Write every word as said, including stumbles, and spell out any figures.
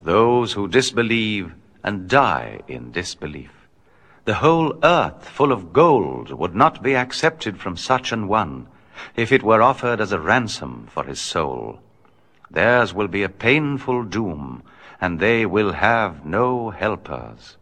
those who disbelieve and die in disbelief. The whole earth full of gold would not be accepted from such an one, if it were offered as a ransom for his soul. Theirs will be a painful doom, and they will have no helpers.